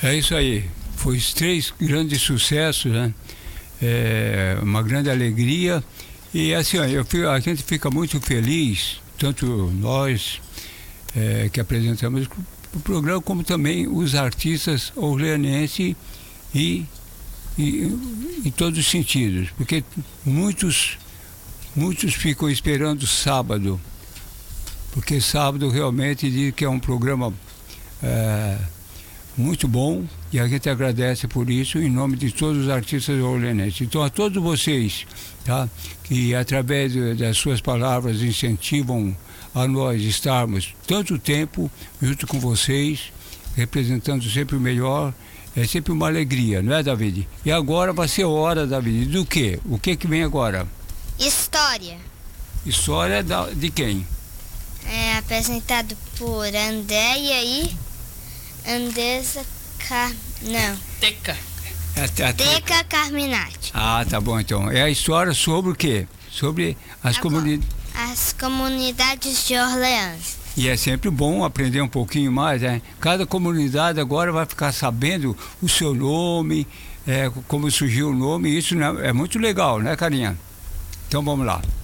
É isso aí. Foi 3 grandes sucessos, né? Uma grande alegria. E assim, ó, a gente fica muito feliz, tanto nós que apresentamos o programa, como também os artistas orleanenses e em todos os sentidos. Porque muitos ficam esperando sábado, porque sábado realmente diz que é um programa muito bom, e a gente agradece por isso em nome de todos os artistas orleanenses. Então, a todos vocês, tá, que através das suas palavras incentivam a nós estarmos tanto tempo junto com vocês, representando sempre o melhor, é sempre uma alegria, não é, David? E agora vai ser hora, David, do quê? O que vem agora? História. História de quem? É apresentado por Andréia e Andressa Teca. Teca Carminati. Ah, tá bom então. É a história sobre o quê? Sobre as comunidades. As comunidades de Orleans. E é sempre bom aprender um pouquinho mais, né? Cada comunidade agora vai ficar sabendo o seu nome, como surgiu o nome, isso é muito legal, né, Carinha? Então vamos lá.